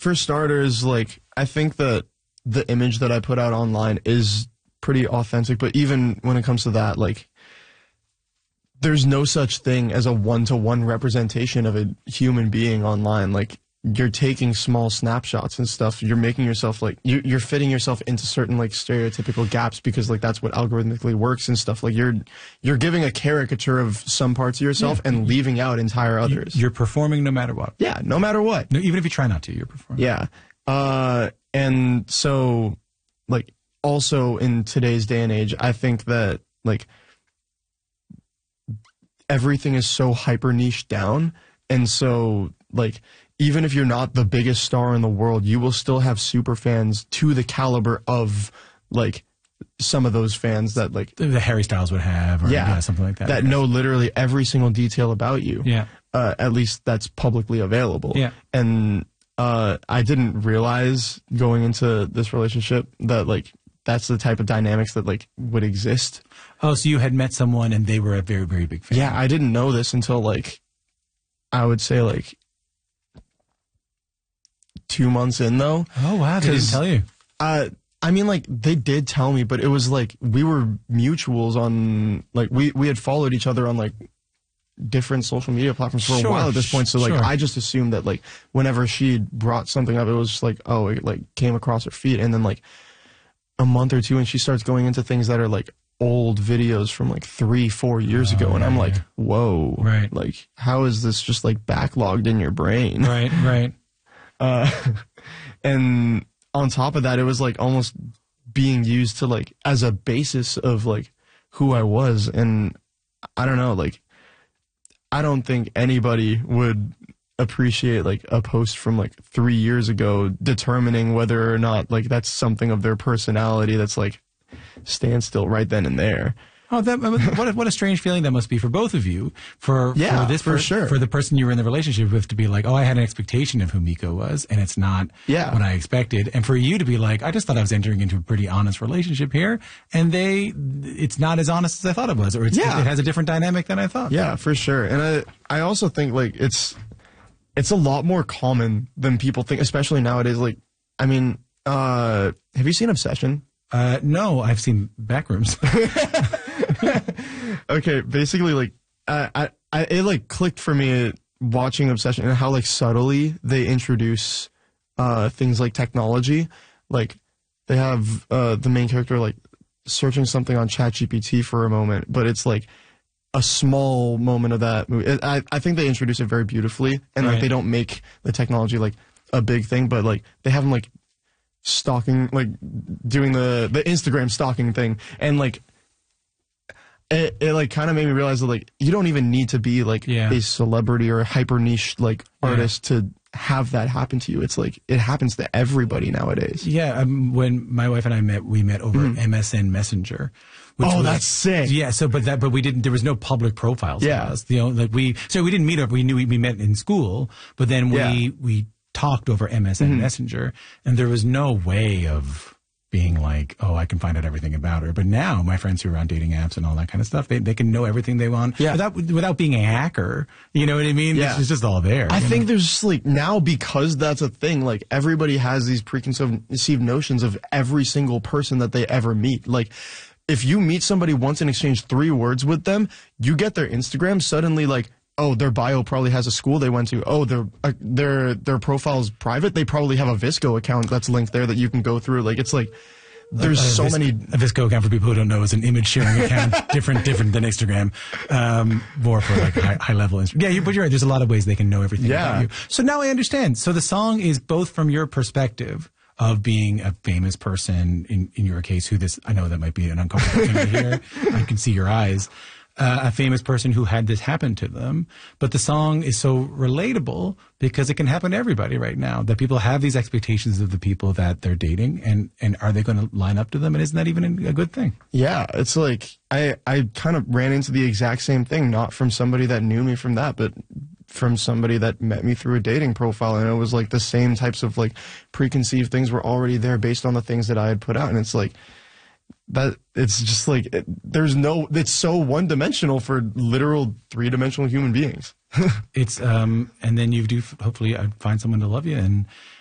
for starters, like, I think that the image that I put out online is pretty authentic, but even when it comes to that, like, there's no such thing as a one-to-one representation of a human being online. Like, you're taking small snapshots and stuff. You're making yourself, like, you're fitting yourself into certain, like, stereotypical gaps because, like, that's what algorithmically works and stuff. Like, you're giving a caricature of some parts of yourself and leaving out entire others. You're performing no matter what. Yeah, no matter what. No, even if you try not to, you're performing. Yeah. And so, like, also in today's day and age, I think that, like, everything is so hyper niche down. And so, like, even if you're not the biggest star in the world, you will still have super fans to the caliber of, like, some of those fans that, like, the Harry Styles would have, or something like that. That know literally every single detail about you. Yeah. At least that's publicly available. Yeah. And I didn't realize going into this relationship that, like, that's the type of dynamics that, like, would exist. Oh, so you had met someone and they were a very, very big fan. Yeah, I didn't know this until, like, I would say, like, 2 months in, though. Oh, wow. They didn't tell you. I mean, like, they did tell me, but it was, like, we were mutuals on, like, we had followed each other on, like, different social media platforms for a while at this point. So, like, I just assumed that, like, whenever she brought something up, it was just like, oh, it, like, came across her feed. And then, like, a month or two, and she starts going into things that are, like, old videos from, like, 3-4 years ago. And I'm like, whoa. Right. Like, how is this just, like, backlogged in your brain? Right. And on top of that, it was, like, almost being used to, like, as a basis of, like, who I was. And I don't know, like, I don't think anybody would appreciate, like, a post from, like, 3 years ago determining whether or not, like, that's something of their personality that's, like, standstill right then and there. Oh, what a strange feeling that must be for both of you. For the person you were in the relationship with to be like, oh, I had an expectation of who Miko was, and it's not what I expected. And for you to be like, I just thought I was entering into a pretty honest relationship here, and it's not as honest as I thought it was, or it has a different dynamic than I thought. Yeah, for sure. And I also think, like, it's a lot more common than people think, especially nowadays. Like, I mean, have you seen Obsession? No, I've seen Backrooms. Okay, basically, like, it, like, clicked for me watching Obsession and how, like, subtly they introduce things like technology. Like, they have the main character, like, searching something on ChatGPT for a moment, but it's, like, a small moment of that movie. I think they introduce it very beautifully, and, like, they don't make the technology, like, a big thing, but, like, they have them, like, stalking, like, doing the Instagram stalking thing, and, like, it like, kind of made me realize that, like, you don't even need to be, like, a celebrity or a hyper niche, like, artist to have that happen to you. It's like, it happens to everybody nowadays. Yeah, when my wife and I met, we met over MSN Messenger. That's sick. Yeah, but we didn't. There was no public profiles. Yeah, of us. You know, like we didn't meet up. We knew we met in school, but then we talked over MSN Messenger, and there was no way of being like, oh, I can find out everything about her. But now my friends who are on dating apps and all that kind of stuff, they can know everything they want without being a hacker. You know what I mean? Yeah. It's just all there. I think there's just, like, now, because that's a thing, like, everybody has these preconceived notions of every single person that they ever meet. Like, if you meet somebody once and exchange 3 words with them, you get their Instagram, suddenly, like, oh, their bio probably has a school they went to. Oh, their profile's private. They probably have a Visco account that's linked there that you can go through. Like, it's like, there's so many. A Visco account, for people who don't know, is an image sharing account, different than Instagram, more for, like, high level. Yeah, but you're right. There's a lot of ways they can know everything about you. So now I understand. So the song is both from your perspective of being a famous person, in your case, I know that might be an uncomfortable thing to hear. I can see your eyes. A famous person who had this happen to them. But the song is so relatable because it can happen to everybody right now, that people have these expectations of the people that they're dating, and are they going to line up to them? And isn't that even a good thing? Yeah, it's like, I kind of ran into the exact same thing, not from somebody that knew me from that, but from somebody that met me through a dating profile. And it was like the same types of, like, preconceived things were already there based on the things that I had put out. And it's like, that it's just like, it's so one-dimensional for literal 3-dimensional human beings. It's and then you do hopefully find someone to love you, and